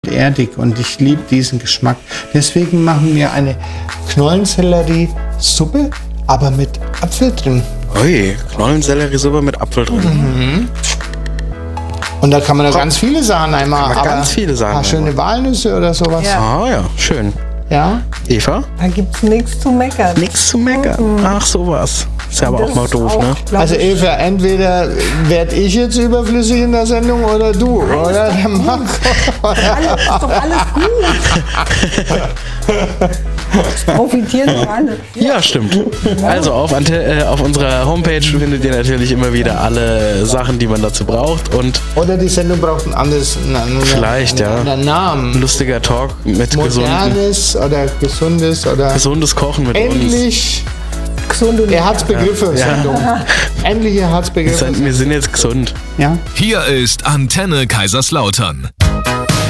erdig und ich liebe diesen Geschmack. Deswegen machen wir eine Knollensellerie-Suppe, aber mit Apfel drin. Ui, Knollensellerie-Suppe mit Apfel drin. Mhm. Und da kann man da ganz viele Sachen einmal. Ganz viele Sachen. Ein paar schöne Walnüsse oder sowas. Ja. Ah ja, schön. Ja. Eva? Da gibt's nichts zu meckern. Nichts zu meckern. Ach, sowas. Ist ja aber Das auch mal doof, auch, ne? Also Eva, entweder werd ich jetzt überflüssig in der Sendung oder du, oder der Marco. Ist doch alles gut. Profitieren doch alle. Ja, stimmt. Also auf unserer Homepage findet ihr natürlich immer wieder alle Sachen, die man dazu braucht. Und Oder die Sendung braucht ein anderes Vielleicht, einen anderen Namen. lustiger Talk mit Modernes oder gesundes oder gesundes Kochen mit uns. endlich. Gesund und Er hat's Begriffe, Ja. Sendung. Endlich er hat's Begriffe. Wir sind jetzt gesund. Ja. Hier ist Antenne Kaiserslautern.